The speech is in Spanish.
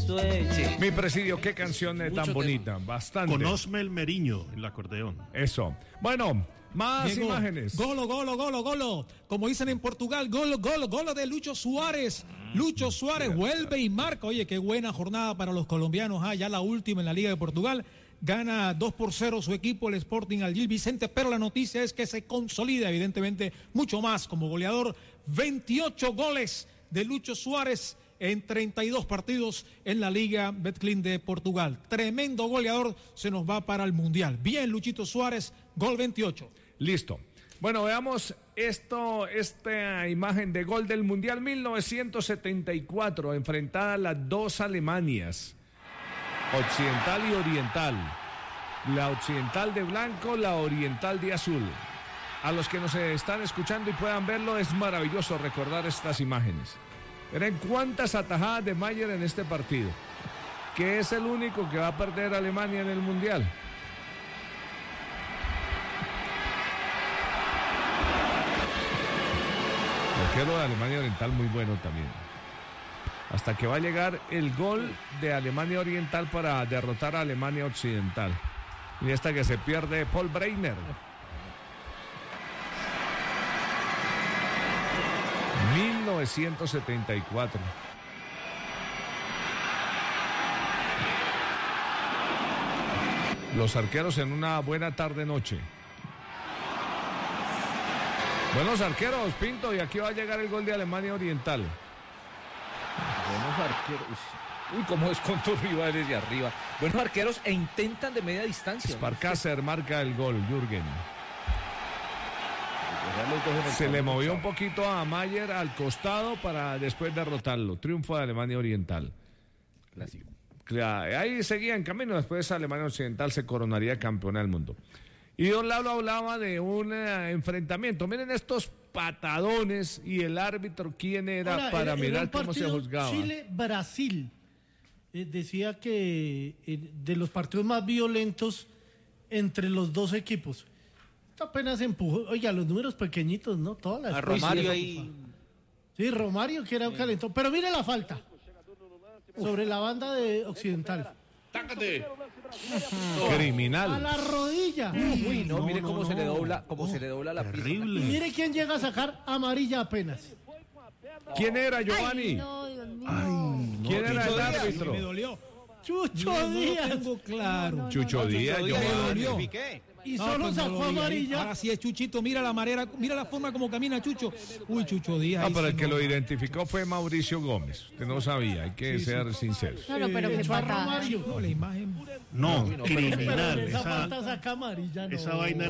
Sí. Mi presidio, qué canción tan bonita, bastante. Con Osmel Meriño en el acordeón. Eso. Bueno, más Llegó. imágenes. Golo. Como dicen en Portugal, golo de Lucho Suárez. Lucho Suárez vuelve y marca. Oye, qué buena jornada para los colombianos. Ya la última en la Liga de Portugal. Gana 2-0 su equipo, el Sporting al Gil Vicente, pero la noticia es que se consolida evidentemente mucho más como goleador. 28 goles de Lucho Suárez en 32 partidos en la Liga Betclic de Portugal. Tremendo goleador, se nos va para el Mundial. Bien, Luchito Suárez, gol 28. Listo. Bueno, veamos esta imagen de gol del Mundial 1974, enfrentada a las dos Alemanias, occidental y oriental. La occidental de blanco, la oriental de azul. A los que nos están escuchando y puedan verlo, es maravilloso recordar estas imágenes. Miren cuántas atajadas de Mayer en este partido, que es el único que va a perder Alemania en el Mundial. El arquero de Alemania Oriental muy bueno también. Hasta que va a llegar el gol de Alemania Oriental para derrotar a Alemania Occidental. Y esta que se pierde Paul Breitner. 1974. Los arqueros en una buena tarde-noche. Buenos arqueros, Pinto, y aquí va a llegar el gol de Alemania Oriental. Buenos arqueros. Uy, cómo es con tus rivales de arriba. Buenos arqueros e intentan de media distancia. Sparkasser marca el gol, Jürgen. Se le movió un poquito a Mayer al costado para después derrotarlo. Triunfo de Alemania Oriental. Clásico. Ahí seguía en camino. Después Alemania Occidental se coronaría campeona del mundo. Y don Lalo hablaba de un enfrentamiento. Miren estos patadones y el árbitro, ¿quién era para mirar cómo se juzgaba? Chile-Brasil. Decía que de los partidos más violentos entre los dos equipos. Esto apenas empujó. Oiga, los números pequeñitos, ¿no? Todas las a Romario ahí. Sí, Romario que era un calentón. Pero mire la falta. Sobre la banda de Occidental. ¡Tácate! Criminal. A la rodilla. Uy, no, mire cómo se le dobla, se le dobla la pierna. Y mire quién llega a sacar amarilla apenas. ¿Quién era, Giovanni? Ay, no, Dios mío. ¿Quién era el árbitro? Me dolió. Chucho Díaz. No tengo claro. Chucho Díaz, Me Giovanni. dolió. Y solo sacó amarilla. Ahora sí es Chuchito, mira la forma como camina Chucho. Uy, Chucho Díaz. Pero el que lo identificó fue Mauricio Gómez. Usted no sabía, hay que ser sinceros. No, pero qué Echó a patada. Romario. No, la imagen. No, Pero criminal. esa falta saca amarilla, no. Esa vaina